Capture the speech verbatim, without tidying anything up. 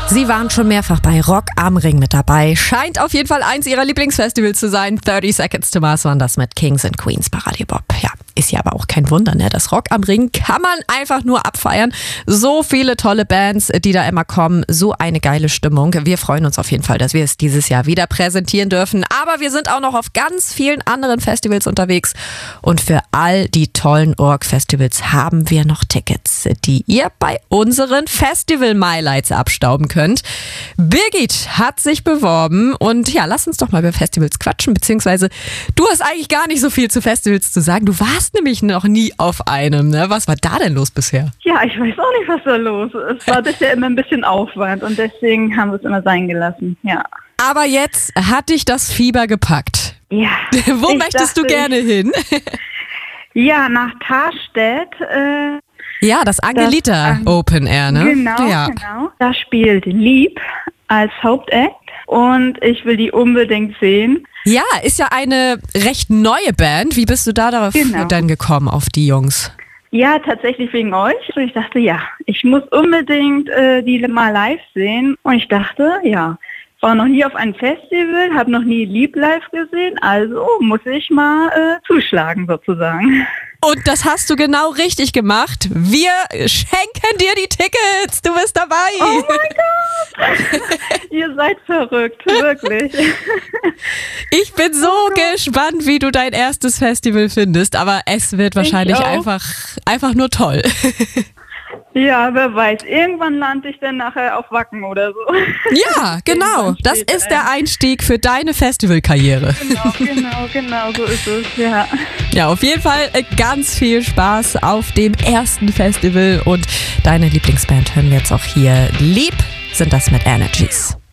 Sie waren schon mehrfach bei Rock am Ring mit dabei. Scheint auf jeden Fall eins ihrer Lieblingsfestivals zu sein. thirty Seconds to Mars waren das mit Kings and Queens bei Radio Bob. Ja, ist ja aber auch kein Wunder, ne? Das Rock am Ring kann man einfach nur abfeiern. So viele tolle Bands, die da immer kommen. So eine geile Stimmung. Wir freuen uns auf jeden Fall, dass wir es dieses Jahr wieder präsentieren dürfen. Aber wir sind auch noch auf ganz vielen anderen Festivals unterwegs. Und für all die tollen Org-Festivals haben wir noch Tickets, die ihr bei unseren Festival-Mylights abstauben könnt. Könnt. Birgit hat sich beworben und ja, lass uns doch mal über Festivals quatschen, beziehungsweise du hast eigentlich gar nicht so viel zu Festivals zu sagen. Du warst nämlich noch nie auf einem, ne? Was war da denn los bisher? Ja, ich weiß auch nicht, was da los ist. Es war bisher immer ein bisschen Aufwand und deswegen haben wir es immer sein gelassen, ja. Aber jetzt hat dich das Fieber gepackt. Ja. Wo möchtest dachte, du gerne hin? Ja, nach Tarstedt. Äh, Ja, das Angelita das, ähm, Open Air, ne? Genau, ja. genau. Da spielt Lieb als Hauptact und ich will die unbedingt sehen. Ja, ist ja eine recht neue Band. Wie bist du da darauf Genau. dann gekommen, auf die Jungs? Ja, tatsächlich wegen euch. Und ich dachte, ja, ich muss unbedingt äh, die mal live sehen. Und ich dachte, ja, war noch nie auf einem Festival, habe noch nie Lieb live gesehen, also muss ich mal äh, zuschlagen sozusagen. Und das hast du genau richtig gemacht. Wir schenken dir die Tickets. Du bist dabei. Oh mein Gott. Ihr seid verrückt, wirklich. Ich bin so oh gespannt, wie du dein erstes Festival findest. Aber es wird wahrscheinlich einfach, einfach nur toll. Ja, wer weiß. Irgendwann lande ich dann nachher auf Wacken oder so. Ja, genau. Das ist der Einstieg für deine Festivalkarriere. Genau, genau, genau, so ist es, ja. Ja, auf jeden Fall ganz viel Spaß auf dem ersten Festival und deine Lieblingsband hören wir jetzt auch hier. Lieb sind das mit Energies.